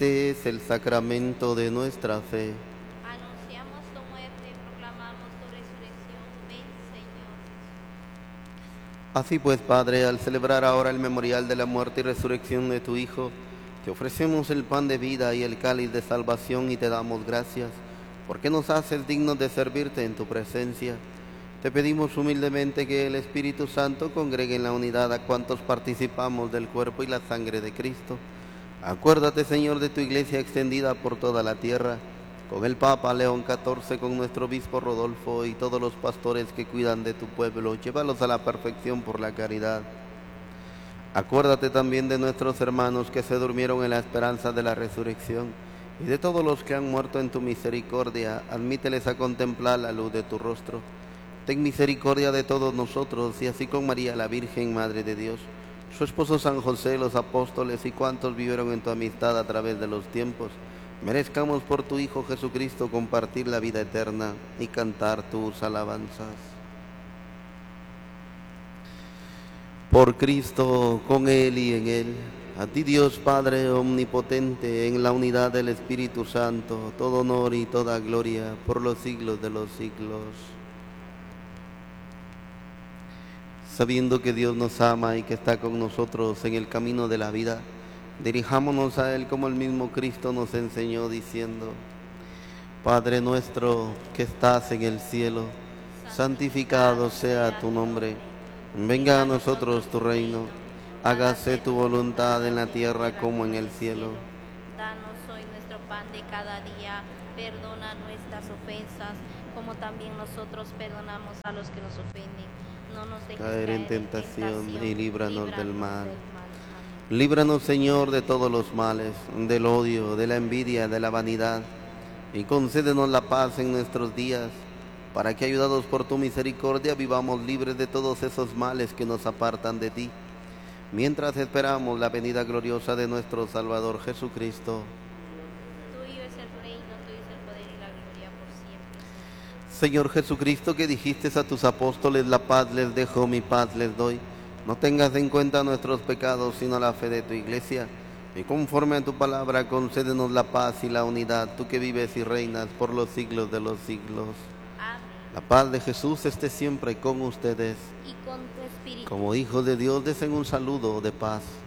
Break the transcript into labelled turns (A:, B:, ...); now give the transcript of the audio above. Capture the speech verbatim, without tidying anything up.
A: Este es el sacramento de nuestra fe.
B: Anunciamos tu muerte y proclamamos tu resurrección. Ven, Señor.
A: Así pues, Padre, al celebrar ahora el memorial de la muerte y resurrección de tu Hijo, te ofrecemos el pan de vida y el cáliz de salvación y te damos gracias, porque nos haces dignos de servirte en tu presencia. Te pedimos humildemente que el Espíritu Santo congregue en la unidad a cuantos participamos del cuerpo y la sangre de Cristo. Acuérdate, Señor, de tu iglesia extendida por toda la tierra, con el Papa León catorce, con nuestro obispo Rodolfo y todos los pastores que cuidan de tu pueblo. Llévalos a la perfección por la caridad. Acuérdate también de nuestros hermanos que se durmieron en la esperanza de la resurrección, y de todos los que han muerto en tu misericordia. Admíteles a contemplar la luz de tu rostro. Ten misericordia de todos nosotros, y así con María la Virgen, Madre de Dios, su esposo San José, los apóstoles y cuantos vivieron en tu amistad a través de los tiempos, merezcamos por tu Hijo Jesucristo compartir la vida eterna y cantar tus alabanzas. Por Cristo, con Él y en Él, a ti Dios Padre omnipotente, en la unidad del Espíritu Santo, todo honor y toda gloria por los siglos de los siglos. Sabiendo que Dios nos ama y que está con nosotros en el camino de la vida, dirijámonos a Él como el mismo Cristo nos enseñó, diciendo: Padre nuestro que estás en el cielo, santificado sea tu nombre. Venga a nosotros tu reino. Hágase tu voluntad en la tierra como en el cielo.
B: Danos hoy nuestro pan de cada día. Perdona nuestras ofensas, como también nosotros perdonamos a los que nos ofenden. No nos dejes
A: Caer en tentación y líbranos del mal.
B: Amén.
A: Líbranos, Señor, de todos los males, del odio, de la envidia, de la vanidad, y concédenos la paz en nuestros días, para que, ayudados por tu misericordia, vivamos libres de todos esos males que nos apartan de ti, mientras esperamos la venida gloriosa de nuestro Salvador Jesucristo.
B: Tuyo es el reino, tuyo es el poder y la gloria por siempre.
A: Señor Jesucristo, que dijiste a tus apóstoles: la paz les dejo, mi paz les doy. No tengas en cuenta nuestros pecados, sino la fe de tu iglesia. Y conforme a tu palabra, concédenos la paz y la unidad, tú que vives y reinas por los siglos de los siglos.
B: Amén.
A: La paz de Jesús esté siempre con ustedes.
B: Y con tu espíritu.
A: Como hijos de Dios, desen un saludo de paz.